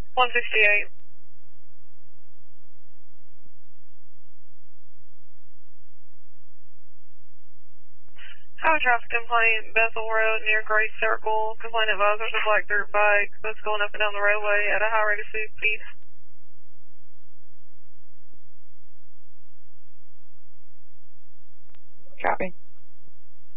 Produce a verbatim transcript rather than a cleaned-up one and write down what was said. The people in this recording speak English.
one sixty-eight. Have a traffic complaint, Bethel Road near Grace Circle. Complaint advisors of black dirt bike that's going up and down the roadway at a high rate of speed. Copy.